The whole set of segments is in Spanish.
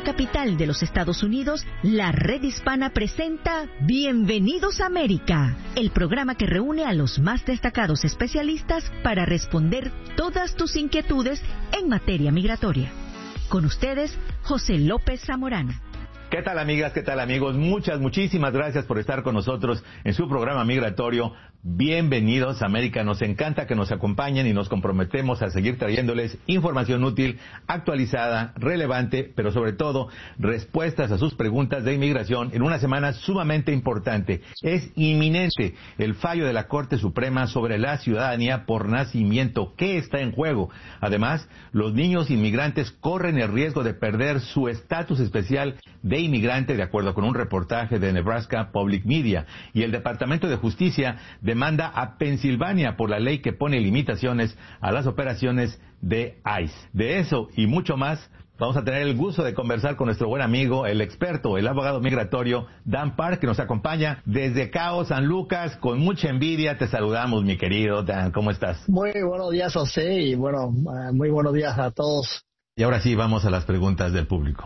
la capital de los Estados Unidos, la Red Hispana presenta Bienvenidos a América, el programa que reúne a los más destacados especialistas para responder todas tus inquietudes en materia migratoria. Con ustedes, José López Zamorano. ¿Qué tal, amigas? ¿Qué tal, amigos? Muchísimas gracias por estar con nosotros en su programa migratorio. Bienvenidos a América. Nos encanta que nos acompañen y nos comprometemos a seguir trayéndoles información útil, actualizada, relevante, pero sobre todo respuestas a sus preguntas de inmigración en una semana sumamente importante. Es inminente el fallo de la Corte Suprema sobre la ciudadanía por nacimiento. ¿Qué está en juego? Además, los niños inmigrantes corren el riesgo de perder su estatus especial de inmigrante, de acuerdo con un reportaje de Nebraska Public Media, y el Departamento de Justicia demanda a Pensilvania por la ley que pone limitaciones a las operaciones de ICE. De eso y mucho más vamos a tener el gusto de conversar con nuestro buen amigo, el experto, el abogado migratorio Dan Park, que nos acompaña desde Cabo San Lucas. Con mucha envidia te saludamos, mi querido Dan. ¿Cómo estás? Muy buenos días, José, y muy buenos días a todos. Y ahora sí, vamos a las preguntas del público.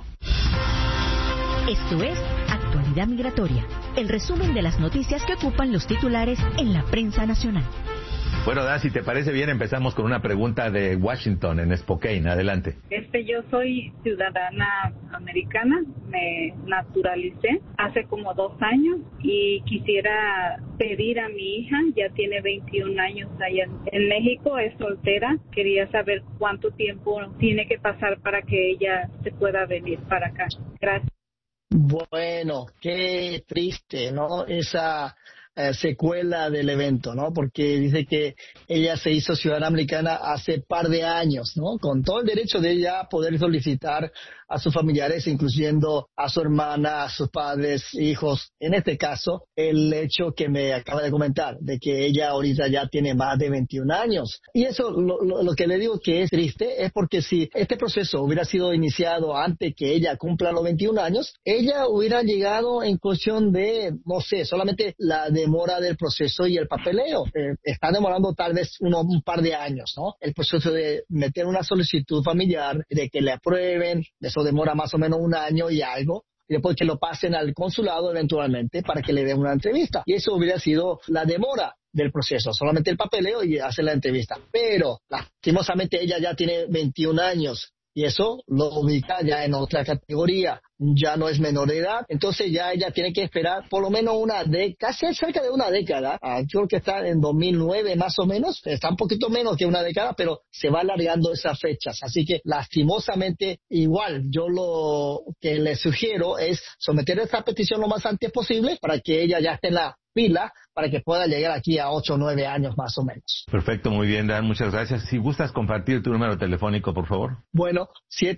Esto es Actualidad Migratoria, el resumen de las noticias que ocupan los titulares en la prensa nacional. Bueno, Dan, si te parece bien, empezamos con una pregunta de Washington, en Spokane. Adelante. Yo soy ciudadana americana, me naturalicé hace como 2 años y quisiera pedir a mi hija, ya tiene 21 años allá en México, es soltera, quería saber cuánto tiempo tiene que pasar para que ella se pueda venir para acá. Gracias. Bueno, qué triste, ¿no? Esa secuela del evento, ¿no? Porque dice que ella se hizo ciudadana americana hace par de años, ¿no? Con todo el derecho de ella a poder solicitar a sus familiares, incluyendo a su hermana, a sus padres, hijos. En este caso, el hecho que me acaba de comentar, de que ella ahorita ya tiene más de 21 años. Y eso, lo que le digo que es triste, es porque si este proceso hubiera sido iniciado antes que ella cumpla los 21 años, ella hubiera llegado en cuestión de, no sé, solamente la demora del proceso y el papeleo. Está demorando tal vez un par de años, ¿no? El proceso de meter una solicitud familiar, de que le aprueben, eso demora más o menos 1 año y algo, y después que lo pasen al consulado eventualmente para que le den una entrevista. Y eso hubiera sido la demora del proceso, solamente el papeleo y hacer la entrevista. Pero, lastimosamente, ella ya tiene 21 años y eso lo ubica ya en otra categoría. Ya no es menor de edad, entonces ya ella tiene que esperar por lo menos casi cerca de una década. Yo creo que está en 2009 más o menos, está un poquito menos que una década, pero se va alargando esas fechas. Así que lastimosamente, igual, yo lo que le sugiero es someter esta petición lo más antes posible para que ella ya esté en la fila para que pueda llegar aquí a 8 o 9 años más o menos. Perfecto, muy bien, Dan, muchas gracias. Si gustas compartir tu número telefónico, por favor. Bueno,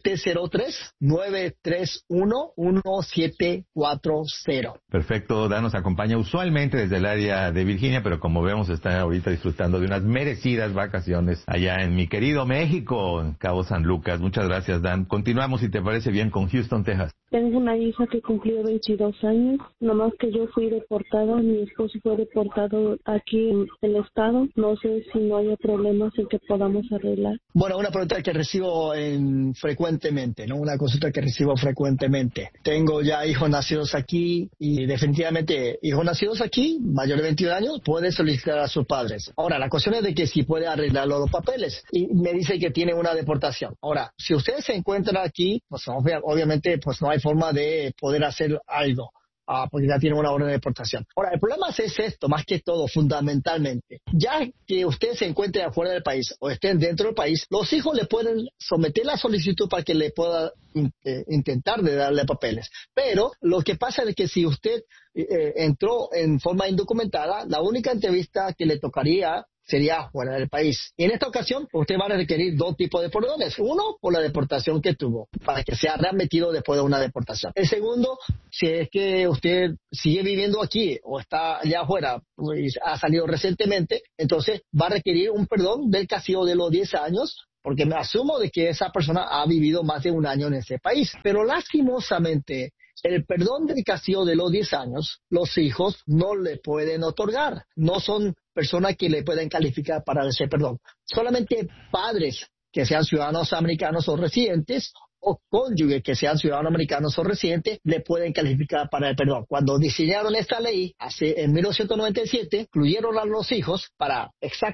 703-931-1740. Perfecto, Dan nos acompaña usualmente desde el área de Virginia, pero como vemos está ahorita disfrutando de unas merecidas vacaciones allá en mi querido México, en Cabo San Lucas. Muchas gracias, Dan. Continuamos, si te parece bien, con Houston, Texas. Tengo una hija que cumplió 22 años, nomás que yo fui deportada, mi esposo fue deportado aquí en el estado. No sé si no haya problemas en que podamos arreglar. Bueno, una pregunta que recibo frecuentemente, ¿no? Una consulta que recibo frecuentemente. Tengo ya hijos nacidos aquí y definitivamente hijos nacidos aquí, mayor de 21 años, puede solicitar a sus padres. Ahora, la cuestión es de que si puede arreglar los papeles y me dice que tiene una deportación. Ahora, si usted se encuentra aquí, pues obviamente pues no hay forma de poder hacer algo. Porque ya tiene una orden de deportación. Ahora, el problema es esto, más que todo, fundamentalmente. Ya que usted se encuentre afuera del país o estén dentro del país, los hijos le pueden someter la solicitud para que le pueda intentar de darle papeles. Pero lo que pasa es que si usted entró en forma indocumentada, la única entrevista que le tocaría sería fuera del país. Y en esta ocasión, usted va a requerir 2 tipos de perdones. Uno, por la deportación que tuvo, para que sea readmitido después de una deportación. El segundo, si es que usted sigue viviendo aquí o está allá afuera y ha salido recientemente, entonces va a requerir un perdón del castigo de los 10 años, porque me asumo de que esa persona ha vivido más de 1 año en ese país. Pero lastimosamente, el perdón del castigo de los 10 años, los hijos no le pueden otorgar. No son personas que le pueden calificar para ese perdón. Solamente padres que sean ciudadanos americanos o residentes o cónyuge que sean ciudadanos americanos o residentes le pueden calificar para el perdón. Cuando diseñaron esta ley en 1997, incluyeron a los hijos para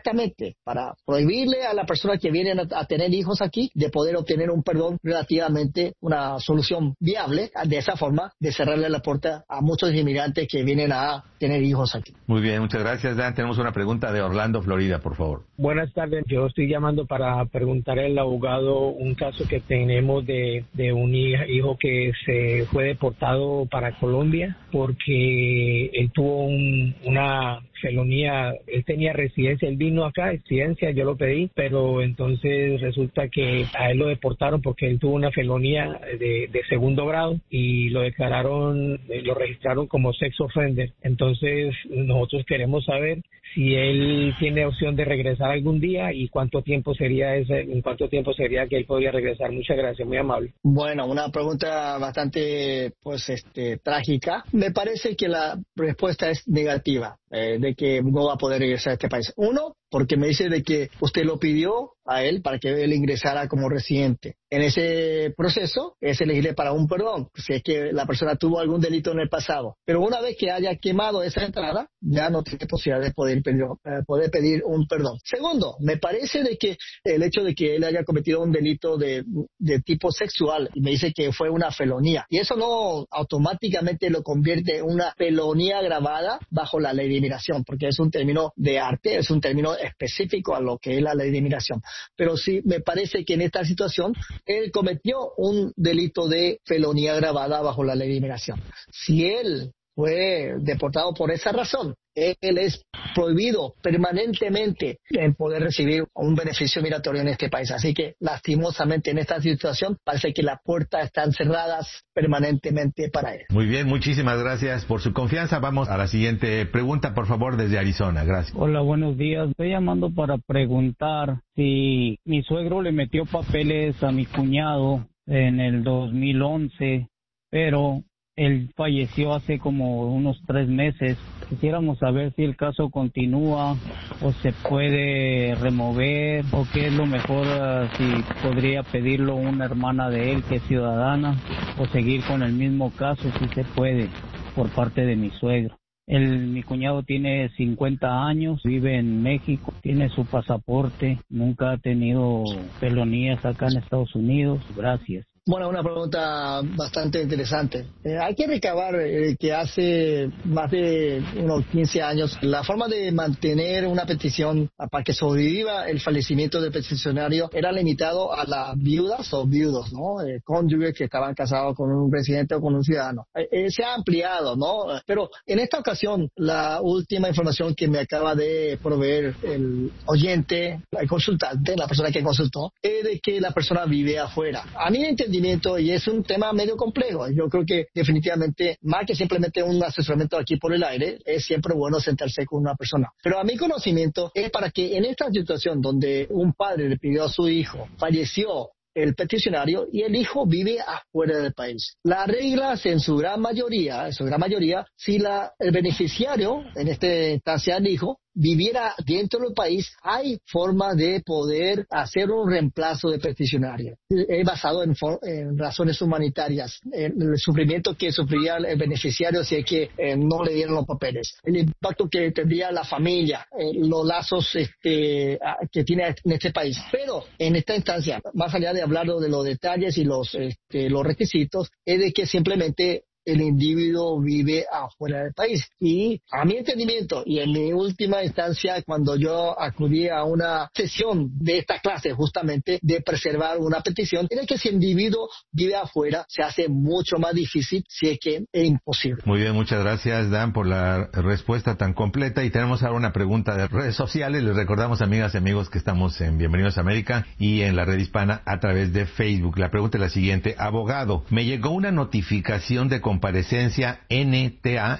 prohibirle a la persona que vienen a tener hijos aquí de poder obtener un perdón relativamente una solución viable, de esa forma de cerrarle la puerta a muchos inmigrantes que vienen a tener hijos aquí. Muy bien, muchas gracias, Dan. Tenemos una pregunta de Orlando, Florida, por favor. Buenas tardes, yo estoy llamando para preguntar al abogado un caso que tenemos de un hijo que se fue deportado para Colombia porque él tuvo una felonía. Él tenía residencia, él vino acá, residencia, yo lo pedí, pero entonces resulta que a él lo deportaron porque él tuvo una felonía de segundo grado y lo registraron como sex offender. Entonces nosotros queremos saber si él tiene opción de regresar algún día y en cuánto tiempo sería que él podría regresar. Muchas gracias, muy amable. Bueno, una pregunta bastante trágica. Me parece que la respuesta es negativa, de que no va a poder regresar a este país. Uno, porque me dice de que usted lo pidió a él para que él ingresara como residente. En ese proceso es elegible para un perdón, si es que la persona tuvo algún delito en el pasado. Pero una vez que haya quemado esa entrada, ya no tiene posibilidad de poder pedir un perdón. Segundo, me parece de que el hecho de que él haya cometido un delito de tipo sexual, y me dice que fue una felonía, y eso no automáticamente lo convierte en una felonía agravada bajo la ley de inmigración, porque es un término de arte, es un término específico a lo que es la ley de inmigración. Pero sí me parece que en esta situación él cometió un delito de felonía agravada bajo la ley de inmigración. Si él fue deportado por esa razón, él es prohibido permanentemente en poder recibir un beneficio migratorio en este país. Así que lastimosamente en esta situación parece que las puertas están cerradas permanentemente para él. Muy bien, muchísimas gracias por su confianza. Vamos a la siguiente pregunta, por favor, desde Arizona. Gracias. Hola, buenos días. Estoy llamando para preguntar si mi suegro le metió papeles a mi cuñado en el 2011, pero él falleció hace como unos 3 meses. Quisiéramos saber si el caso continúa o se puede remover o qué es lo mejor, si podría pedirlo una hermana de él que es ciudadana o seguir con el mismo caso si se puede por parte de mi suegro. Mi cuñado tiene 50 años, vive en México, tiene su pasaporte, nunca ha tenido felonías acá en Estados Unidos. Gracias. Bueno, una pregunta bastante interesante. Hay que recabar que hace más de unos 15 años la forma de mantener una petición para que sobreviva el fallecimiento del peticionario era limitado a las viudas o viudos, ¿no? Cónyuges que estaban casados con un residente o con un ciudadano. Se ha ampliado, ¿no? Pero en esta ocasión, la última información que me acaba de proveer el oyente, el consultante, la persona que consultó, es de que la persona vive afuera. A mí me entendí, y es un tema medio complejo. Yo creo que definitivamente, más que simplemente un asesoramiento aquí por el aire, es siempre bueno sentarse con una persona. Pero a mi conocimiento es para que en esta situación donde un padre le pidió a su hijo, falleció el peticionario y el hijo vive afuera del país. Las reglas en su gran mayoría, si el beneficiario, en esta instancia el hijo, viviera dentro del país, hay forma de poder hacer un reemplazo de peticionario. Es basado en razones humanitarias, en el sufrimiento que sufriría el beneficiario si es que no le dieron los papeles, el impacto que tendría la familia, los lazos que tiene en este país. Pero en esta instancia, más allá de hablar de los detalles y los requisitos, es de que simplemente el individuo vive afuera del país. Y a mi entendimiento, y en mi última instancia, cuando yo acudí a una sesión de esta clase, justamente de preservar una petición, era que si el individuo vive afuera, se hace mucho más difícil, si es que es imposible. Muy bien, muchas gracias, Dan, por la respuesta tan completa. Y tenemos ahora una pregunta de redes sociales. Les recordamos, amigas y amigos, que estamos en Bienvenidos a América y en la red hispana a través de Facebook. La pregunta es la siguiente. Abogado, me llegó una notificación de comparecencia NTA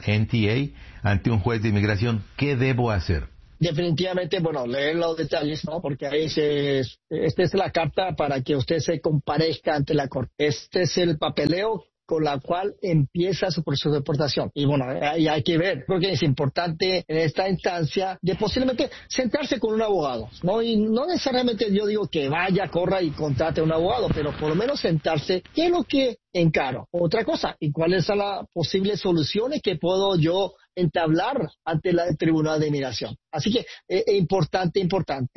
ante un juez de inmigración. ¿Qué debo hacer? Definitivamente, leer los detalles, ¿no? Porque ahí esta es la carta para que usted se comparezca ante la corte. Este es el papeleo con la cual empieza su proceso de deportación. Y bueno, ahí hay que ver, creo que es importante en esta instancia de posiblemente sentarse con un abogado, ¿no? Y no necesariamente yo digo que vaya, corra y contrate a un abogado, pero por lo menos sentarse, ¿qué es lo que encaro? Otra cosa, ¿y cuáles son las posibles soluciones que puedo yo entablar ante el Tribunal de Inmigración? Así que es importante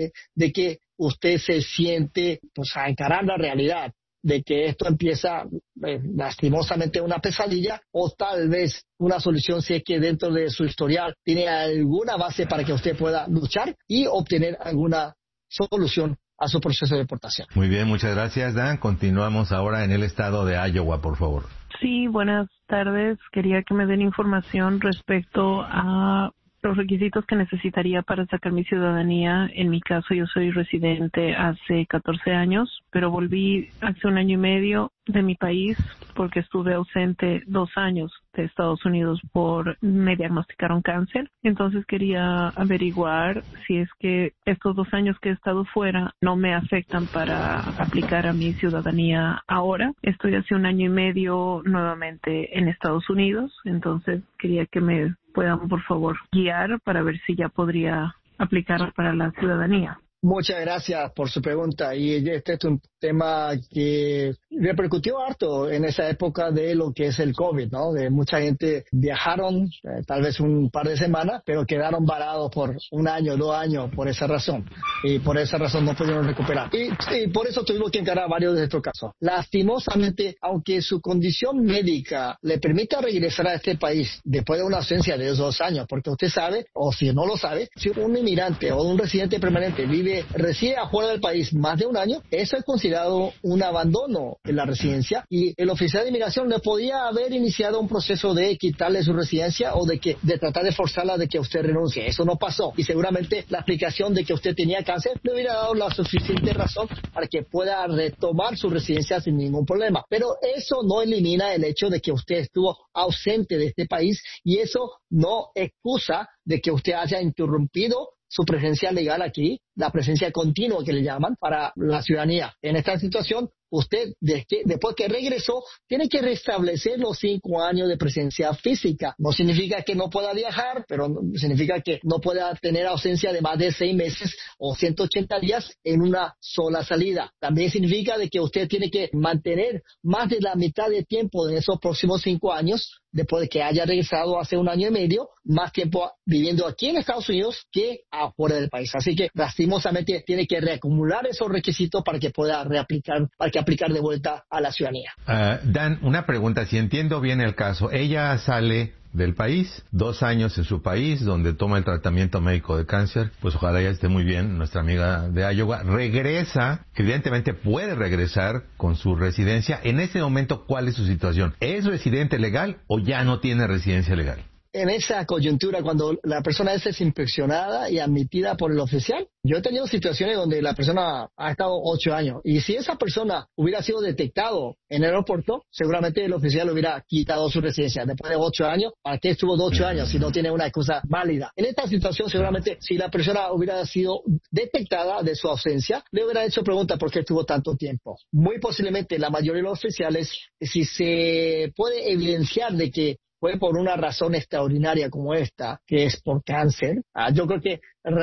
de que usted se siente pues a encarar la realidad de que esto empieza lastimosamente una pesadilla, o tal vez una solución si es que dentro de su historial tiene alguna base para que usted pueda luchar y obtener alguna solución a su proceso de deportación. Muy bien, muchas gracias, Dan. Continuamos ahora en el estado de Iowa, por favor. Sí, buenas tardes. Quería que me den información respecto a los requisitos que necesitaría para sacar mi ciudadanía. En mi caso, yo soy residente hace 14 años, pero volví hace 1 año y medio de mi país porque estuve ausente 2 años de Estados Unidos me diagnosticaron cáncer. Entonces quería averiguar si es que estos 2 años que he estado fuera no me afectan para aplicar a mi ciudadanía ahora. Estoy hace 1 año y medio nuevamente en Estados Unidos, entonces quería que me puedan, por favor, guiar para ver si ya podría aplicar para la ciudadanía. Muchas gracias por su pregunta, y este es un tema que repercutió harto en esa época de lo que es el COVID, ¿no? De mucha gente viajaron tal vez un par de semanas, pero quedaron varados por 1 año, 2 años por esa razón, y por esa razón no pudieron recuperar. Y por eso tuvimos que encarar varios de estos casos. Lastimosamente, aunque su condición médica le permita regresar a este país después de una ausencia de 2 años, porque usted sabe, o si no lo sabe, si un inmigrante o un residente permanente reside afuera del país más de 1 año, eso es considerado un abandono en la residencia, y el oficial de inmigración le podía haber iniciado un proceso de quitarle su residencia o de tratar de forzarla de que usted renuncie. Eso no pasó, y seguramente la explicación de que usted tenía cáncer le hubiera dado la suficiente razón para que pueda retomar su residencia sin ningún problema. Pero eso no elimina el hecho de que usted estuvo ausente de este país, y eso no excusa de que usted haya interrumpido su presencia legal aquí, la presencia continua que le llaman para la ciudadanía. En esta situación, usted, después que regresó, tiene que restablecer los 5 años de presencia física. No significa que no pueda viajar, pero significa que no pueda tener ausencia de más de 6 meses o 180 días en una sola salida. También significa de que usted tiene que mantener más de la mitad de tiempo en esos próximos 5 años, después de que haya regresado hace 1 año y medio, más tiempo viviendo aquí en Estados Unidos que afuera del país. Así que lastimosamente tiene que reacumular esos requisitos para que pueda aplicar de vuelta a la ciudadanía. Dan, una pregunta, si entiendo bien el caso, ella sale del país, 2 años en su país, donde toma el tratamiento médico de cáncer, pues ojalá ya esté muy bien, nuestra amiga de Iowa, regresa, evidentemente puede regresar con su residencia. En este momento, ¿cuál es su situación? ¿Es residente legal o ya no tiene residencia legal? En esa coyuntura, cuando la persona es inspeccionada y admitida por el oficial, yo he tenido situaciones donde la persona ha estado 8 años, y si esa persona hubiera sido detectado en el aeropuerto, seguramente el oficial hubiera quitado su residencia. Después de 8 años, ¿para qué estuvo 8 años si no tiene una excusa válida? En esta situación, seguramente, si la persona hubiera sido detectada de su ausencia, le hubiera hecho pregunta por qué estuvo tanto tiempo. Muy posiblemente la mayoría de los oficiales, si se puede evidenciar de que fue por una razón extraordinaria como esta, que es por cáncer, yo creo que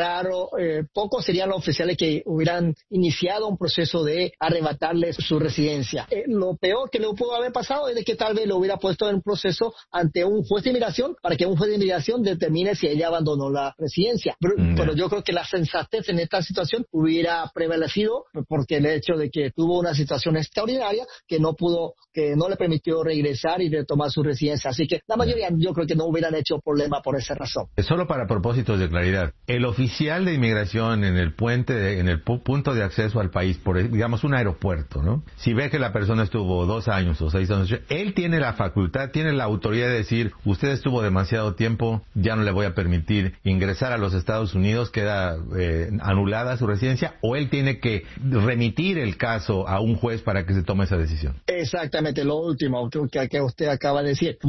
pocos serían los oficiales que hubieran iniciado un proceso de arrebatarle su residencia. Lo peor que le pudo haber pasado es de que tal vez lo hubiera puesto en un proceso ante un juez de inmigración para que un juez de inmigración determine si ella abandonó la residencia. Pero yo creo que la sensatez en esta situación hubiera prevalecido, porque el hecho de que tuvo una situación extraordinaria que no le permitió regresar y retomar su residencia. Así que la mayoría yo creo que no hubieran hecho problema por esa razón. Solo para propósitos de claridad, el oficial de inmigración en el puente, en el punto de acceso al país, por digamos un aeropuerto, ¿no? Si ve que la persona estuvo 2 años o 6 años, él tiene la facultad, tiene la autoridad de decir, usted estuvo demasiado tiempo, ya no le voy a permitir ingresar a los Estados Unidos, queda anulada su residencia, o él tiene que remitir el caso a un juez para que se tome esa decisión. Exactamente, lo último que usted acaba de decir. Muchas veces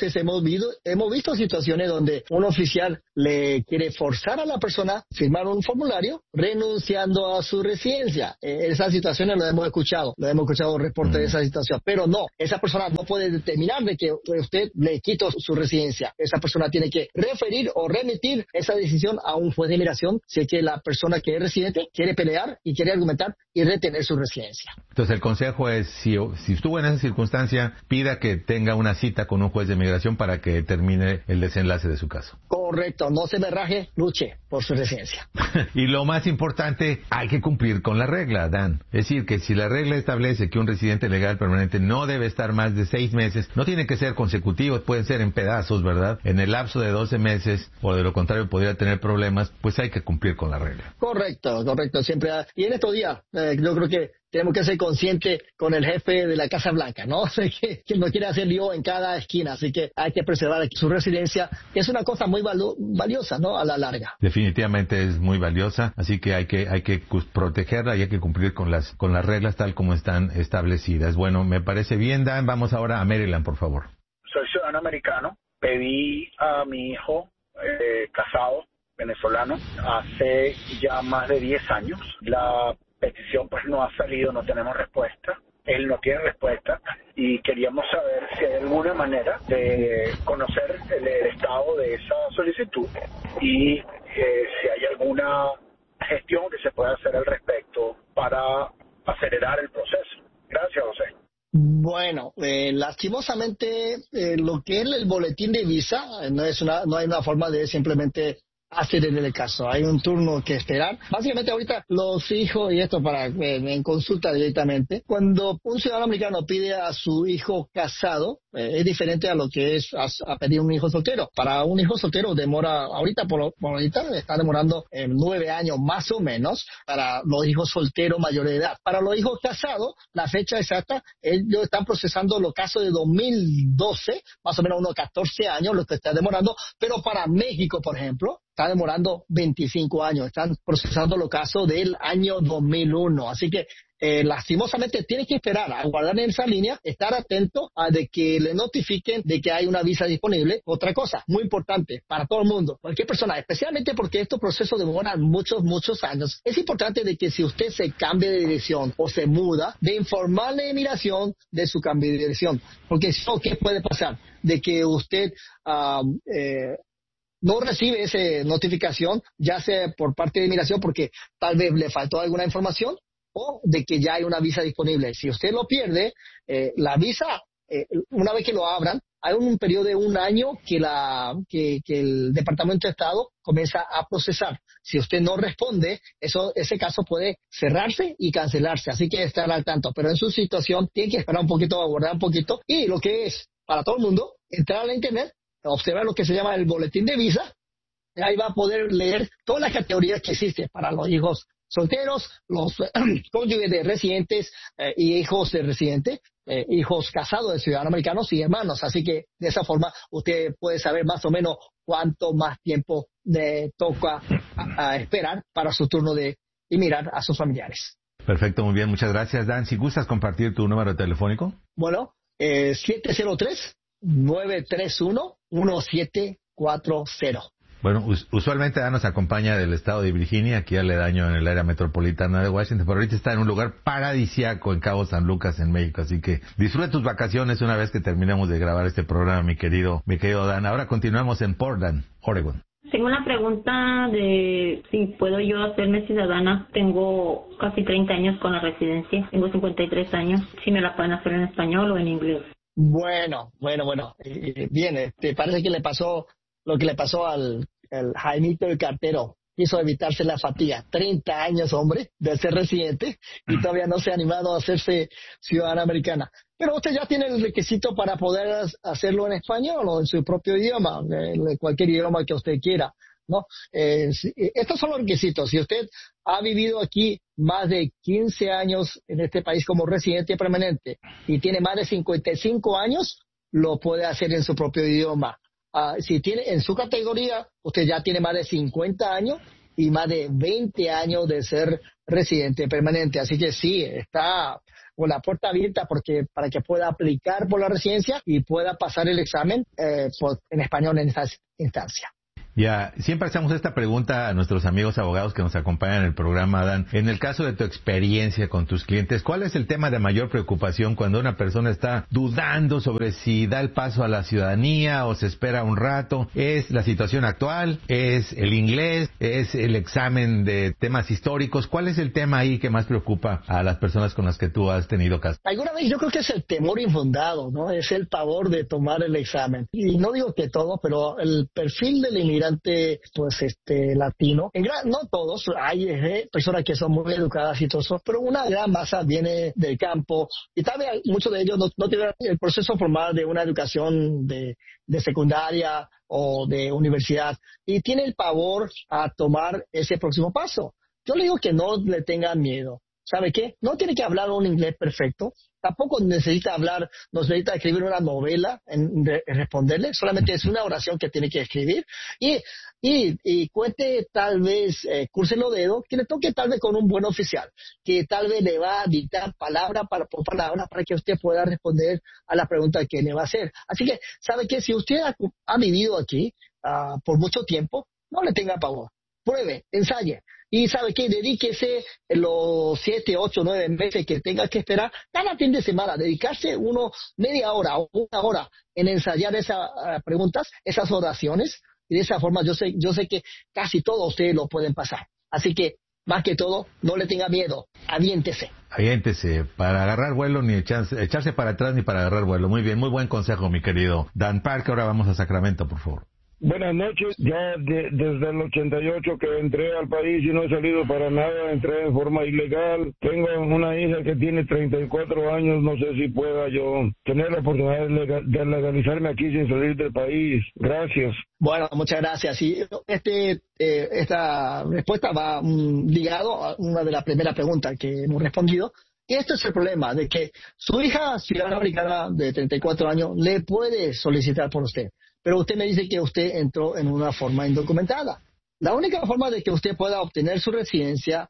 veces hemos visto situaciones donde un oficial le quiere forzar a la persona a firmar un formulario renunciando a su residencia. Esas situaciones lo hemos escuchado reportes de esa situación, pero no, esa persona no puede determinar de que usted le quitó su residencia. Esa persona tiene que referir o remitir esa decisión a un juez de inmigración si es que la persona que es residente quiere pelear y quiere argumentar y retener su residencia. Entonces el consejo es, si estuvo en esa circunstancia, pida que tenga una cita con un juez de inmigración para que termine el desenlace de su caso. Correcto, no se me raje, luche por su residencia. Y lo más importante, hay que cumplir con la regla, Dan. Es decir, que si la regla establece que un residente legal permanente no debe estar más de 6 meses, no tiene que ser consecutivos, pueden ser en pedazos, ¿verdad? En el lapso de 12 meses, o de lo contrario podría tener problemas, pues hay que cumplir con la regla. Correcto, siempre. Y en estos días, yo creo que tenemos que ser conscientes con el jefe de la Casa Blanca, ¿no? Que no quiere hacer lío en cada esquina, así que hay que preservar su residencia, que es una cosa muy valiosa, ¿no? A la larga. Definitivamente es muy valiosa, así que hay que protegerla y hay que cumplir con las reglas tal como están establecidas. Bueno, me parece bien, Dan. Vamos ahora a Maryland, por favor. Soy ciudadano americano. Pedí a mi hijo casado, venezolano, hace ya más de 10 años. La petición pues no ha salido, no tenemos respuesta. Él no tiene respuesta y queríamos saber si hay alguna manera de conocer el estado de esa solicitud y si hay alguna gestión que se pueda hacer al respecto para acelerar el proceso. Gracias, José. Bueno, lastimosamente lo que es el boletín de visa no hay una forma de simplemente hacer en el caso. Hay un turno que esperar. Básicamente ahorita los hijos, y esto para en consulta directamente, cuando un ciudadano americano pide a su hijo casado, es diferente a lo que es a pedir un hijo soltero. Para un hijo soltero demora, ahorita por ahorita está demorando 9 años más o menos para los hijos solteros mayores de edad. Para los hijos casados, la fecha exacta, ellos están procesando los casos de 2012, más o menos unos 14 años, lo que está demorando, pero para México, por ejemplo, está demorando 25 años. Están procesando los casos del año 2001. Así que, lastimosamente, tienen que esperar, aguardar en esa línea, estar atento a de que le notifiquen de que hay una visa disponible. Otra cosa, muy importante para todo el mundo, cualquier persona, especialmente porque estos procesos demoran muchos años. Es importante de que si usted se cambia de dirección o se muda, de informarle a inmigración de su cambio de dirección. Porque si no, ¿qué puede pasar? De que usted no recibe esa notificación, ya sea por parte de inmigración porque tal vez le faltó alguna información o de que ya hay una visa disponible. Si usted lo pierde, la visa, una vez que lo abran, hay un periodo de 1 año que el Departamento de Estado comienza a procesar. Si usted no responde, ese caso puede cerrarse y cancelarse, así que estar al tanto. Pero en su situación tiene que esperar un poquito, aguardar un poquito, y lo que es para todo el mundo, entrar a la internet, observar lo que se llama el boletín de visa. Ahí va a poder leer todas las categorías que existen para los hijos solteros, los cónyuges de residentes y hijos de residentes, hijos casados de ciudadanos americanos y hermanos. Así que de esa forma usted puede saber más o menos cuánto más tiempo le toca a esperar para su turno de inmigrar a sus familiares. Perfecto, muy bien, muchas gracias, Dan. Si gustas compartir tu número telefónico. Bueno, 703-931-1740. Bueno, usualmente Dan nos acompaña del estado de Virginia, aquí aledaño en el área metropolitana de Washington, pero ahorita está en un lugar paradisiaco en Cabo San Lucas, en México, así que disfruta tus vacaciones una vez que terminemos de grabar este programa, mi querido Dan. Ahora continuamos en Portland, Oregon. Tengo una pregunta de si puedo yo hacerme ciudadana. Tengo casi 30 años con la residencia, tengo 53 años, si me la pueden hacer en español o en inglés. Bueno. Bien, ¿te parece que le pasó lo que le pasó al Jaimito el cartero? Quiso evitarse la fatiga. 30 años, hombre, de ser residente y todavía no se ha animado a hacerse ciudadana americana. Pero usted ya tiene el requisito para poder hacerlo en español o en su propio idioma, en cualquier idioma que usted quiera, ¿no? Estos son los requisitos. Si usted ha vivido aquí más de 15 años en este país como residente permanente y tiene más de 55 años, lo puede hacer en su propio idioma. Si tiene en su categoría, usted ya tiene más de 50 años y más de 20 años de ser residente permanente. Así que sí, está con la puerta abierta para que pueda aplicar por la residencia y pueda pasar el examen en español en esta instancia. Ya, siempre hacemos esta pregunta a nuestros amigos abogados que nos acompañan en el programa, Adán. En el caso de tu experiencia con tus clientes, ¿cuál es el tema de mayor preocupación cuando una persona está dudando sobre si da el paso a la ciudadanía o se espera un rato? ¿Es la situación actual? ¿Es el inglés? ¿Es el examen de temas históricos? ¿Cuál es el tema ahí que más preocupa a las personas con las que tú has tenido caso? Alguna vez yo creo que es el temor infundado, ¿no? Es el pavor de tomar el examen. Y no digo que todo, pero el perfil del inmigrante latino, no todos, hay personas que son muy educadas y todo eso, pero una gran masa viene del campo y tal vez muchos de ellos no tienen el proceso formal de una educación de secundaria o de universidad y tiene el pavor a tomar ese próximo paso. Yo le digo que no le tengan miedo. ¿Sabe qué? No tiene que hablar un inglés perfecto. Tampoco necesita escribir una novela en responderle. Solamente es una oración que tiene que escribir. Y cuente tal vez, curse los dedos, que le toque tal vez con un buen oficial, que tal vez le va a dictar palabra por palabra para que usted pueda responder a la pregunta que le va a hacer. Así que, ¿sabe qué? Si usted ha vivido aquí por mucho tiempo, no le tenga pavor. Pruebe, ensaye. Y ¿sabe qué? Dedíquese los 7, 8, 9 meses que tenga que esperar, cada fin de semana, dedicarse media hora o una hora en ensayar esas preguntas, esas oraciones, y de esa forma yo sé que casi todos ustedes lo pueden pasar. Así que, más que todo, no le tenga miedo, aviéntese. Aviéntese, para agarrar vuelo, ni echarse para atrás ni para agarrar vuelo. Muy bien, muy buen consejo, mi querido Dan Park. Ahora vamos a Sacramento, por favor. Buenas noches. Ya desde el 88 que entré al país y no he salido para nada, entré en forma ilegal. Tengo una hija que tiene 34 años, no sé si pueda yo tener la oportunidad de legalizarme aquí sin salir del país. Gracias. Bueno, muchas gracias. Y esta respuesta va ligado a una de las primeras preguntas que hemos respondido. Y este es el problema, de que su hija ciudadana americana de 34 años le puede solicitar por usted. Pero usted me dice que usted entró en una forma indocumentada. La única forma de que usted pueda obtener su residencia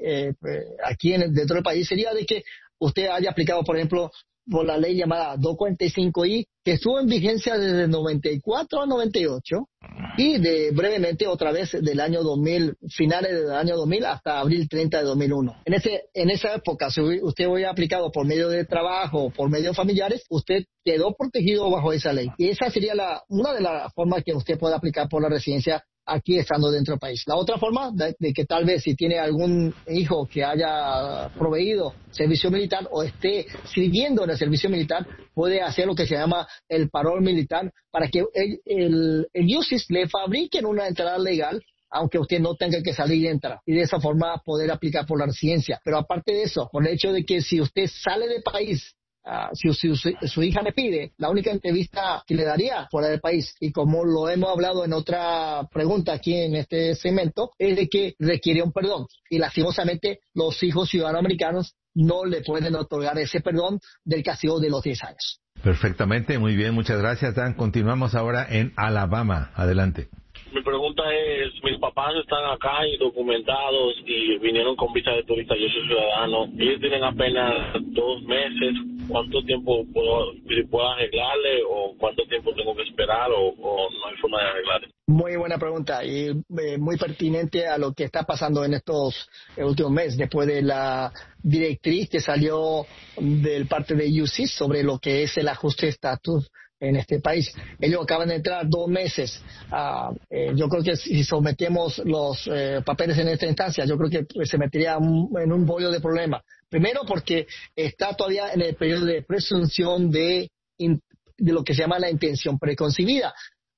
aquí dentro del país sería de que usted haya aplicado, por ejemplo, por la ley llamada 245I, que estuvo en vigencia desde el 94 al 98 y brevemente otra vez del año 2000, finales del año 2000 hasta abril 30 de 2001. En esa época, si usted hubiera aplicado por medio de trabajo o por medio de familiares, usted quedó protegido bajo esa ley. Y esa sería una de las formas que usted puede aplicar por la residencia aquí estando dentro del país. La otra forma de que tal vez si tiene algún hijo que haya proveído servicio militar o esté sirviendo en el servicio militar, puede hacer lo que se llama el parol militar para que el USIS le fabriquen una entrada legal, aunque usted no tenga que salir y entrar, y de esa forma poder aplicar por la residencia. Pero aparte de eso, por el hecho de que si usted sale del país, si su hija le pide, la única entrevista que le daría fuera del país, y como lo hemos hablado en otra pregunta aquí en este segmento, es de que requiere un perdón. Y lastimosamente los hijos ciudadanos americanos no le pueden otorgar ese perdón del castigo de los 10 años. Perfectamente, muy bien, muchas gracias, Dan. Continuamos ahora en Alabama. Adelante. Mi pregunta es, mis papás están acá y documentados y vinieron con visa de turista, yo soy ciudadano, ellos tienen apenas 2 meses, ¿cuánto tiempo puedo arreglarle o cuánto tiempo tengo que esperar o no hay forma de arreglarle? Muy buena pregunta y muy pertinente a lo que está pasando en estos últimos meses, después de la directriz que salió del parte de UC sobre lo que es el ajuste de estatus en este país. Ellos acaban de entrar 2 meses. Yo creo que si sometemos los papeles en esta instancia, yo creo que se metería en un bollo de problemas. Primero porque está todavía en el periodo de presunción de lo que se llama la intención preconcebida.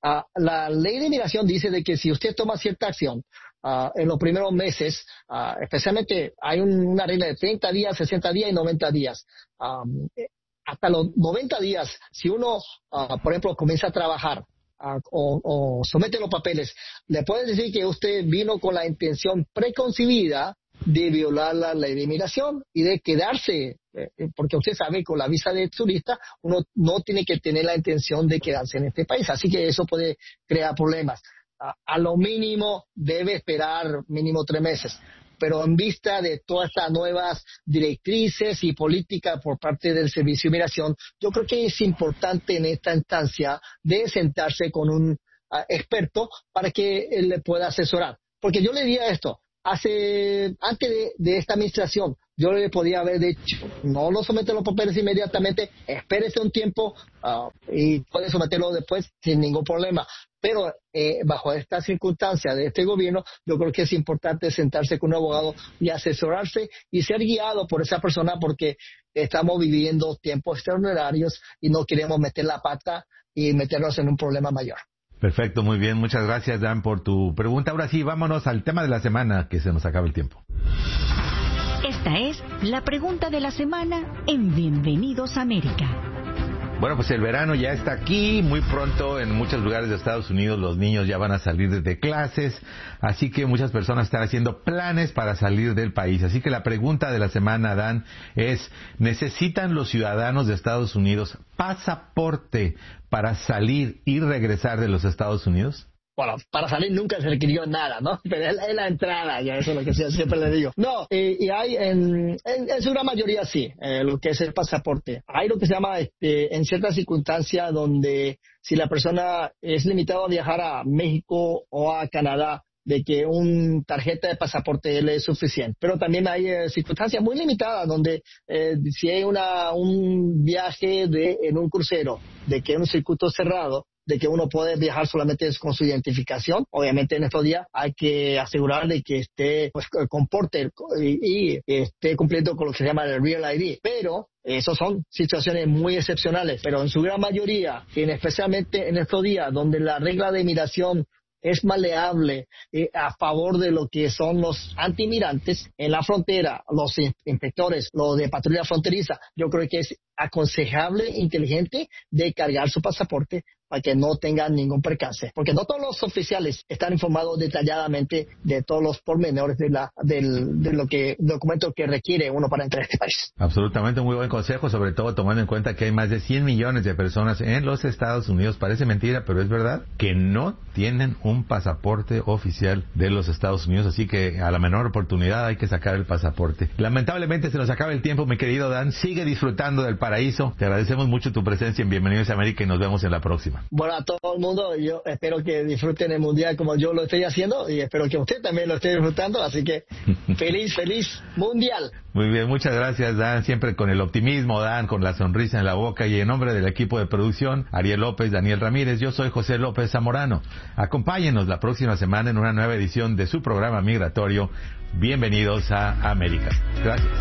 La ley de inmigración dice de que si usted toma cierta acción en los primeros meses, especialmente hay una regla de 30 días, 60 días y 90 días. Hasta los 90 días, si uno, por ejemplo, comienza a trabajar o somete los papeles, le pueden decir que usted vino con la intención preconcebida de violar la ley de inmigración y de quedarse, porque usted sabe, con la visa de turista, uno no tiene que tener la intención de quedarse en este país, así que eso puede crear problemas. A lo mínimo debe esperar mínimo 3 meses. pero en vista de todas estas nuevas directrices y políticas por parte del Servicio de Migración, yo creo que es importante en esta instancia de sentarse con un experto para que él le pueda asesorar. Porque yo le diría esto, antes de esta administración, yo le podía haber dicho, no lo somete los papeles inmediatamente, espérese un tiempo y puede someterlo después sin ningún problema. Pero bajo esta circunstancia de este gobierno, yo creo que es importante sentarse con un abogado y asesorarse y ser guiado por esa persona, porque estamos viviendo tiempos extraordinarios y no queremos meter la pata y meternos en un problema mayor. Perfecto, muy bien. Muchas gracias, Dan, por tu pregunta. Ahora sí, vámonos al tema de la semana, que se nos acaba el tiempo. Esta es la pregunta de la semana en Bienvenidos a América. Bueno, pues el verano ya está aquí. Muy pronto en muchos lugares de Estados Unidos los niños ya van a salir de clases. Así que muchas personas están haciendo planes para salir del país. Así que la pregunta de la semana, Dan, es: ¿necesitan los ciudadanos de Estados Unidos pasaporte para salir y regresar de los Estados Unidos? Bueno, para salir nunca se requirió nada, ¿no? Pero es la entrada, ya eso es lo que siempre le digo. No, y hay en su gran mayoría sí, lo que es el pasaporte. Hay lo que se llama, en ciertas circunstancias donde si la persona es limitada a viajar a México o a Canadá, de que una tarjeta de pasaporte le es suficiente. Pero también hay circunstancias muy limitadas donde si hay un viaje en un crucero, de que es un circuito cerrado, de que uno puede viajar solamente con su identificación. Obviamente en estos días hay que asegurar de que esté, pues, comporte y esté cumpliendo con lo que se llama el Real ID. Pero esas son situaciones muy excepcionales. Pero en su gran mayoría, especialmente en estos días donde la regla de inmigración es maleable a favor de lo que son los antimigrantes en la frontera, los inspectores, los de patrulla fronteriza, yo creo que es aconsejable, inteligente, de cargar su pasaporte para que no tengan ningún percance. Porque no todos los oficiales están informados detalladamente de todos los pormenores de lo que documento que requiere uno para entrar a este país. Absolutamente, muy buen consejo, sobre todo tomando en cuenta que hay más de 100 millones de personas en los Estados Unidos, parece mentira, pero es verdad, que no tienen un pasaporte oficial de los Estados Unidos, así que a la menor oportunidad hay que sacar el pasaporte. Lamentablemente se nos acaba el tiempo, mi querido Dan. Sigue disfrutando del paraíso. Te agradecemos mucho tu presencia en Bienvenidos a América y nos vemos en la próxima. Bueno, a todo el mundo, yo espero que disfruten el Mundial como yo lo estoy haciendo y espero que usted también lo esté disfrutando, así que feliz Mundial. Muy bien, muchas gracias, Dan, siempre con el optimismo, Dan, con la sonrisa en la boca, y en nombre del equipo de producción, Ariel López, Daniel Ramírez, yo soy José López Zamorano. Acompáñenos la próxima semana en una nueva edición de su programa migratorio, Bienvenidos a América. Gracias.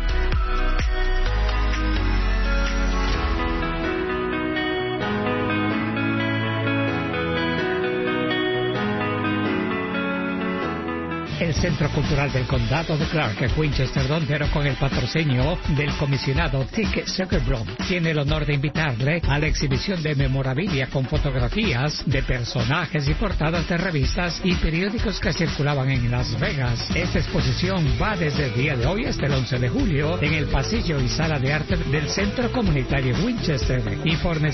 El Centro Cultural del Condado de Clark, Winchester, Donde con el patrocinio del comisionado Tick Zuckerbrod, tiene el honor de invitarle a la exhibición de memorabilia con fotografías de personajes y portadas de revistas y periódicos que circulaban en Las Vegas. Esta exposición va desde el día de hoy hasta el 11 de julio en el pasillo y sala de arte del Centro Comunitario Winchester. Informe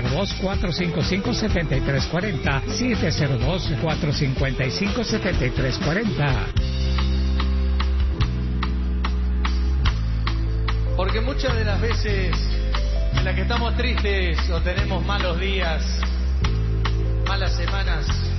702-455-7340, 702-455-7340. Porque muchas de las veces en las que estamos tristes o tenemos malos días, malas semanas,